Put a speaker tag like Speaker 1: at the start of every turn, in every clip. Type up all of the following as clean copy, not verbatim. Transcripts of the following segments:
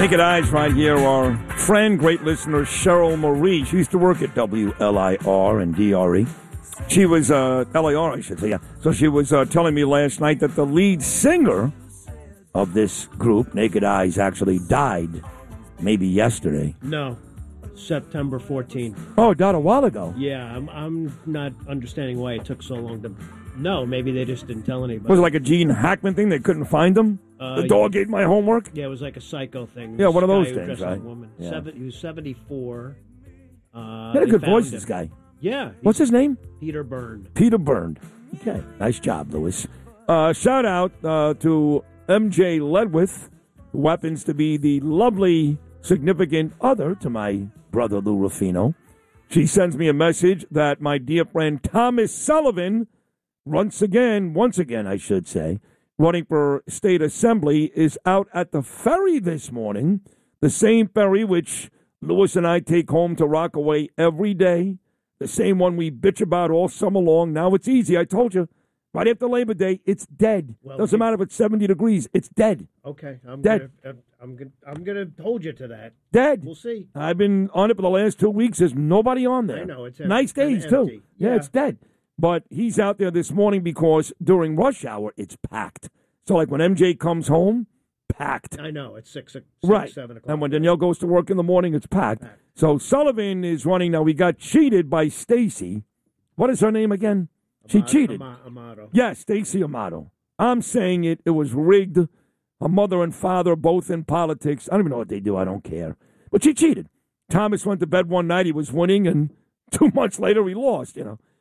Speaker 1: Naked Eyes right here. Our friend, great listener, Cheryl Marie. She used to work at WLIR and DRE. She was, LIR, I should say, yeah. So she was telling me last night that the lead singer of this group, Naked Eyes, actually died maybe yesterday.
Speaker 2: No, September 14th.
Speaker 1: Oh, died a while ago.
Speaker 2: Yeah, I'm not understanding why it took so long to... No, maybe they just didn't tell anybody.
Speaker 1: Was it like a Gene Hackman thing? They couldn't find him? The dog ate my homework?
Speaker 2: Yeah, it was like a psycho thing.
Speaker 1: Yeah, one of those
Speaker 2: guy
Speaker 1: things,
Speaker 2: dressed
Speaker 1: right?
Speaker 2: as a woman.
Speaker 1: Yeah.
Speaker 2: He was 74.
Speaker 1: He had a good voice, this guy.
Speaker 2: Yeah.
Speaker 1: What's his name?
Speaker 2: Peter Byrne.
Speaker 1: Peter Byrne. Okay, nice job, Lewis. Shout out to MJ Ledwith, who happens to be the lovely, significant other to my brother Lou Ruffino. She sends me a message that my dear friend Thomas Sullivan, once again, I should say, running for state assembly, is out at the ferry this morning, the same ferry which Lewis and I take home to Rockaway every day, the same one we bitch about all summer long. Now it's easy. I told you, right after Labor Day, it's dead.
Speaker 2: Well,
Speaker 1: doesn't matter if it's 70 degrees. It's dead.
Speaker 2: Okay, I'm
Speaker 1: dead.
Speaker 2: I'm gonna hold you to that.
Speaker 1: Dead.
Speaker 2: We'll see.
Speaker 1: I've been on it for the last 2 weeks. There's nobody on there.
Speaker 2: I know it's
Speaker 1: nice days too. Yeah, it's dead. But he's out there this morning because during rush hour it's packed. So like when MJ comes home, packed.
Speaker 2: I know it's 6,
Speaker 1: right.
Speaker 2: 7 o'clock.
Speaker 1: And when Danielle goes to work in the morning, it's packed. So Sullivan is running now. We got cheated by Stacy. What is her name again? She cheated.
Speaker 2: Amato.
Speaker 1: Yes, Stacy Amato. I'm saying it. It was rigged. Her mother and father both in politics. I don't even know what they do. I don't care. But she cheated. Thomas went to bed one night. He was winning, and 2 months later he lost,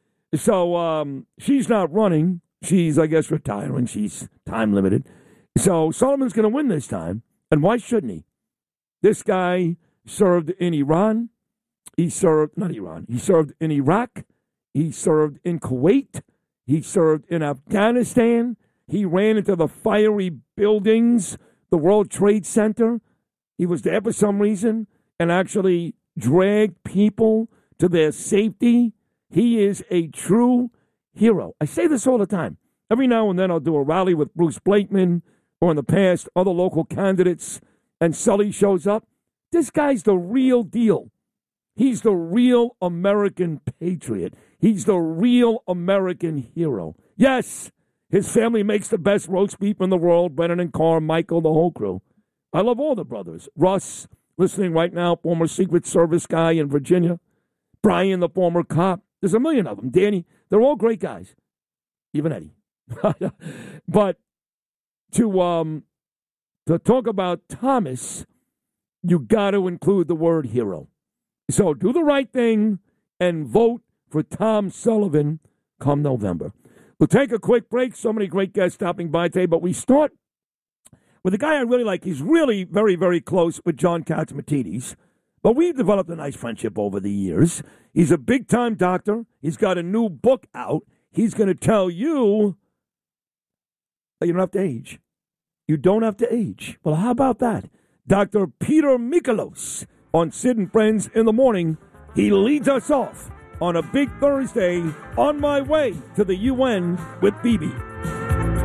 Speaker 1: So she's not running. She's, I guess, retiring. She's time limited. So Sullivan's going to win this time. And why shouldn't he? This guy served in Iran. He served in Iraq. He served in Kuwait. He served in Afghanistan. He ran into the fiery buildings, the World Trade Center. He was there for some reason and actually dragged people to their safety. He is a true hero. I say this all the time. Every now and then I'll do a rally with Bruce Blakeman or in the past other local candidates, and Sully shows up. This guy's the real deal. He's the real American patriot. He's the real American hero. Yes, his family makes the best roast beef in the world, Brennan and Carmichael, the whole crew. I love all the brothers. Russ, listening right now, former Secret Service guy in Virginia. Brian, the former cop. There's a million of them. Danny, they're all great guys. Even Eddie. But to talk about Thomas, you got to include the word hero. So do the right thing and vote for Tom Sullivan come November. We'll take a quick break. So many great guests stopping by today, but we start with a guy I really like. He's really very, very close with John Catsimatidis, but we've developed a nice friendship over the years. He's a big-time doctor. He's got a new book out. He's going to tell you that you don't have to age. You don't have to age. Well, how about that? Dr. Peter Mikolos on Sid and Friends in the Morning. He leads us off on a big Thursday on my way to the UN with Bibi.